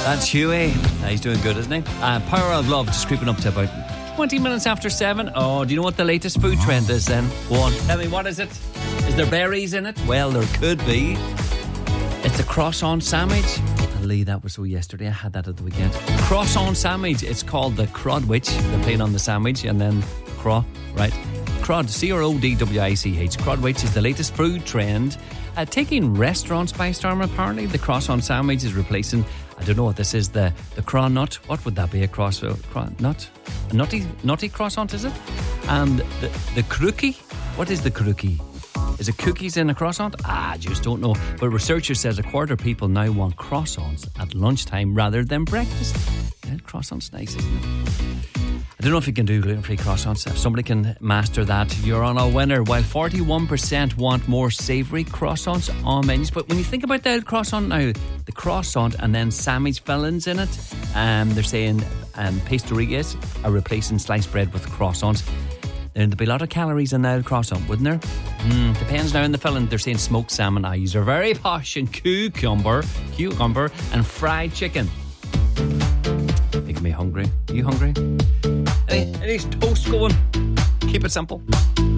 That's Huey. He's doing good, isn't he? Power of Love just creeping up to about 20 minutes after 7. Oh, do you know what the latest food trend is then? Go on, tell me, what is it? Is there berries in it? Well, there could be. It's a croissant sandwich. Lee, that was so yesterday. I had that at the weekend. Croissant sandwich. It's called the Crodwich. They're playing on the sandwich and then Crod, right? Crod, Crodwich. Crodwich is the latest food trend. Taking restaurants by storm, apparently. The croissant sandwich is replacing, I don't know what this is, the cronut. What would that be? A nut? A nutty croissant, is it? And the crookie. What is the crookie? Is it cookies in a croissant? I just don't know. But researchers says a quarter of people now want croissants at lunchtime rather than breakfast. Yeah, croissants nice, isn't it? I don't know if you can do gluten-free croissants. If somebody can master that, you're on a winner. While 41% want more savoury croissants on menus. But when you think about the croissant now, the croissant and then sandwich fillings in it, they're saying pasterias are replacing sliced bread with croissants. There'd be a lot of calories in that croissant, wouldn't there? Depends now on the filling. They're saying smoked salmon eyes are very posh, and cucumber and fried chicken. Making me hungry. Are you hungry? Any toast going? Keep it simple.